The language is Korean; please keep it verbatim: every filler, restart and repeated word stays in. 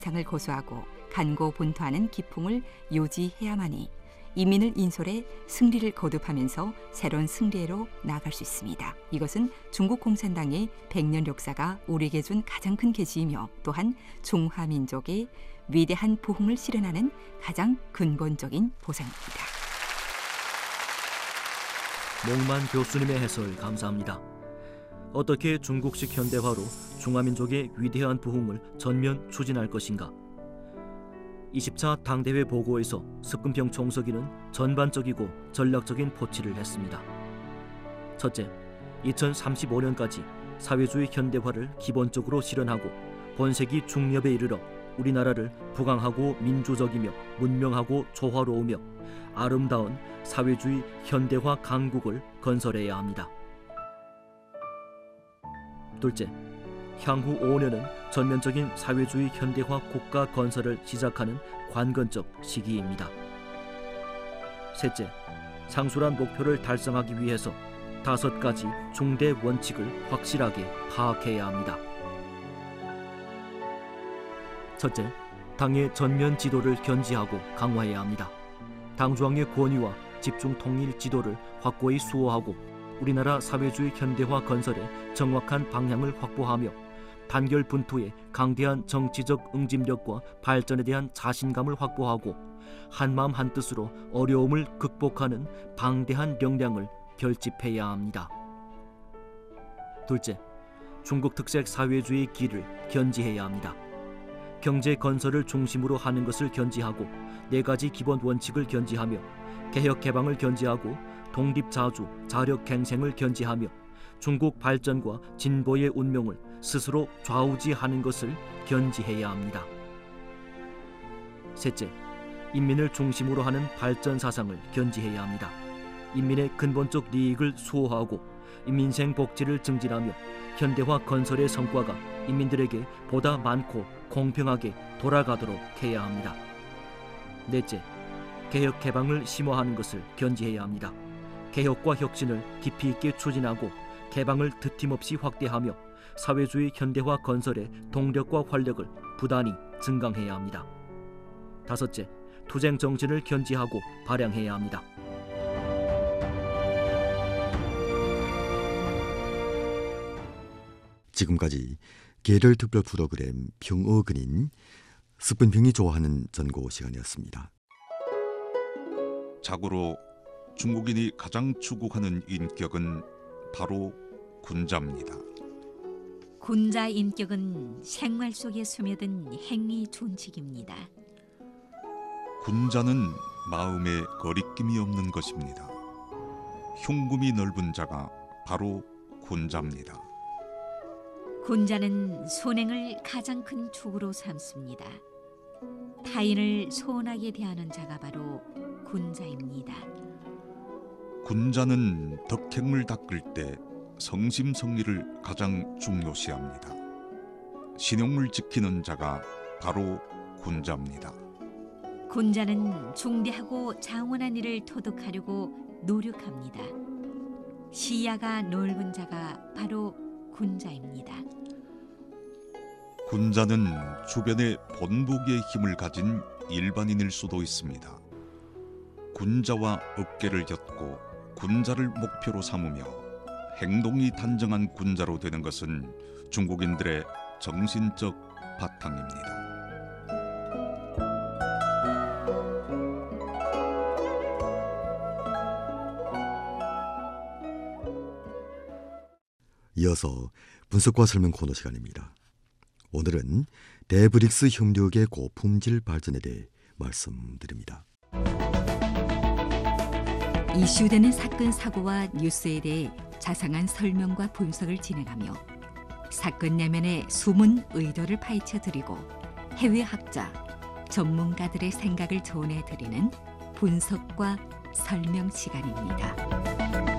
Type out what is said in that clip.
상을 고수하고 간고분투하는 기풍을 유지해야만이 인민을 인솔해 승리를 거듭하면서 새로운 승리로 나아갈 수 있습니다. 이것은 중국 공산당의 백 년 역사가 우리에게 준 가장 큰 계시이며 또한 중화민족의 위대한 부흥을 실현하는 가장 근본적인 보상입니다. 목만 교수님의 해설 감사합니다. 어떻게 중국식 현대화로 중화민족의 위대한 부흥을 전면 추진할 것인가? 이십 차 당대회 보고에서 습근평 총서기는 전반적이고 전략적인 포치를 했습니다. 첫째, 이천삼십오 년까지 사회주의 현대화를 기본적으로 실현하고 본세기 중엽에 이르러 우리나라를 부강하고 민주적이며 문명하고 조화로우며 아름다운 사회주의 현대화 강국을 건설해야 합니다. 둘째, 향후 오 년은 전면적인 사회주의 현대화 국가 건설을 시작하는 관건적 시기입니다. 셋째, 상수란 목표를 달성하기 위해서 다섯 가지 중대 원칙을 확실하게 파악해야 합니다. 첫째, 당의 전면 지도를 견지하고 강화해야 합니다. 당중앙의 권위와 집중 통일 지도를 확고히 수호하고 우리나라 사회주의 현대화 건설의 정확한 방향을 확보하며 단결 분투의 강대한 정치적 응집력과 발전에 대한 자신감을 확보하고 한마음 한뜻으로 어려움을 극복하는 방대한 역량을 결집해야 합니다. 둘째, 중국 특색 사회주의 길을 견지해야 합니다. 경제 건설을 중심으로 하는 것을 견지하고 네 가지 기본 원칙을 견지하며 개혁 개방을 견지하고 독립자주, 자력갱생을 견지하며 중국 발전과 진보의 운명을 스스로 좌우지하는 것을 견지해야 합니다. 셋째, 인민을 중심으로 하는 발전 사상을 견지해야 합니다. 인민의 근본적 리익을 수호하고 인민생 복지를 증진하며 현대화 건설의 성과가 인민들에게 보다 많고 공평하게 돌아가도록 해야 합니다. 넷째, 개혁 개방을 심화하는 것을 견지해야 합니다. 개혁과 혁신을 깊이 있게 추진하고 개방을 드팀없이 확대하며 사회주의 현대화 건설의 동력과 활력을 부단히 증강해야 합니다. 다섯째, 투쟁 정신을 견지하고 발양해야 합니다. 지금까지 계절 특별 프로그램 평어근인 습근평이 좋아하는 전고 시간이었습니다. 자고로 중국인이 가장 추구하는 인격은 바로 군자입니다. 군자 인격은 생활 속에 스며든 행위 준칙입니다. 군자는 마음에 거리낌이 없는 것입니다. 흉금이 넓은 자가 바로 군자입니다. 군자는 선행을 가장 큰 축으로 삼습니다. 타인을 소원하게 대하는 자가 바로 군자입니다. 군자는 덕행을 닦을 때 성심성의를 가장 중요시합니다. 신용을 지키는 자가 바로 군자입니다. 군자는 중대하고 장원한 일을 토득하려고 노력합니다. 시야가 넓은 자가 바로 군자입니다. 군자는 주변에 본보기의 힘을 가진 일반인일 수도 있습니다. 군자와 어깨를 엮고 군자를 목표로 삼으며 행동이 단정한 군자로 되는 것은 중국인들의 정신적 바탕입니다. 이어서 분석과 설명 코너 시간입니다. 오늘은 대브릭스 협력의 고품질 발전에 대해 말씀드립니다. 이슈되는 사건, 사고와 뉴스에 대해 자상한 설명과 분석을 진행하며 사건 내면의 숨은 의도를 파헤쳐드리고 해외 학자, 전문가들의 생각을 전해드리는 분석과 설명 시간입니다.